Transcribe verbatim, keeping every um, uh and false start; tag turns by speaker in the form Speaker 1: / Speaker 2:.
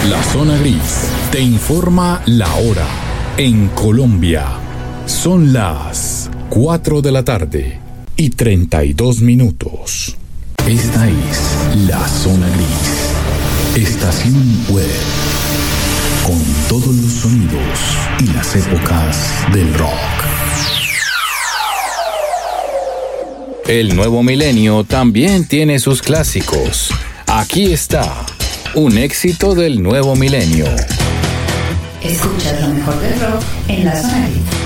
Speaker 1: La Zona Gris te informa la hora. En Colombia son las cuatro de la tarde y treinta y dos minutos. Esta es La Zona Gris, estación web con todos los sonidos y las épocas del rock. El nuevo milenio también tiene sus clásicos. Aquí está un éxito del nuevo milenio.
Speaker 2: Escucha lo mejor del rock en La Zona Gris.